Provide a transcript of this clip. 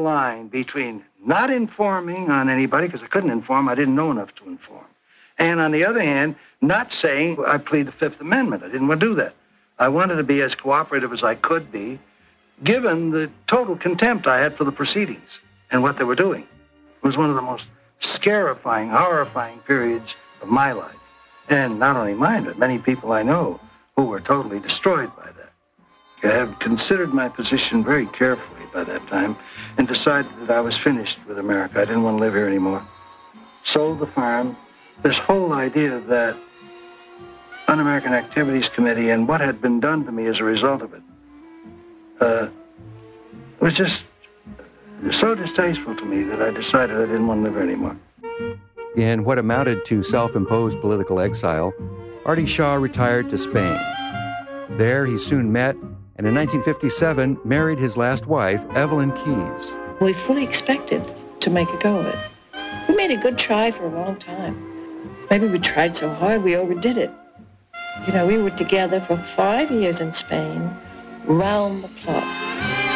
line between not informing on anybody, because I couldn't inform, I didn't know enough to inform. And on the other hand, not saying I plead the Fifth Amendment. I didn't want to do that. I wanted to be as cooperative as I could be, given the total contempt I had for the proceedings and what they were doing. It was one of the most scarifying, horrifying periods of my life. And not only mine, but many people I know who were totally destroyed by that. I have considered my position very carefully by that time and decided that I was finished with America. I didn't want to live here anymore. Sold the farm. This whole idea that Un-American Activities Committee and what had been done to me as a result of it was just so distasteful to me that I decided I didn't want to live here anymore. In what amounted to self-imposed political exile, Artie Shaw retired to Spain. There he soon met and in 1957 married his last wife, Evelyn Keyes. We fully expected to make a go of it. We made a good try for a long time. Maybe we tried so hard we overdid it. You know, we were together for 5 years in Spain, round the clock.